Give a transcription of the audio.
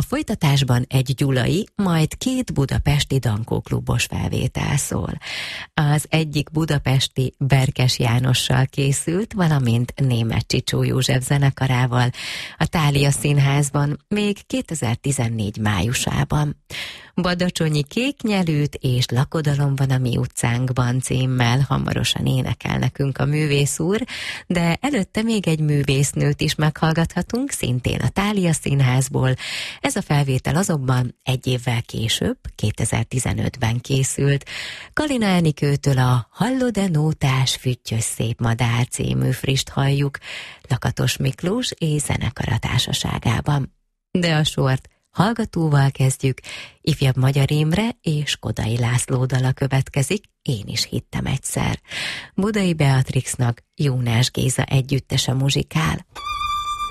folytatásban egy gyulai, majd 2 budapesti dankóklubos felvétel szól. Az egyik budapesti Berkes Jánossal készült, valamint Németh Csicsó József zenekarával a Thália Színházban még 2014 májusában. Badacsonyi Kéknyelűt és Lakodalom van a mi utcánkban címmel hamarosan énekel nekünk a művész úr, de előtte még egy művésznőt is meghallgathatunk, szintén a Thália Színházból. Ez a felvétel azonban egy évvel később, 2015-ben készült. Kalina Enikőtől a Hallod-e nótás füttyös szép madár című frist halljuk Lakatos Miklós és zenekara társaságában. De a sort hallgatóval kezdjük, ifjabb Magyar Imre és Kodai László dala következik, Én is hittem egyszer. Budai Beatrixnak Jónás Géza együttese muzsikál.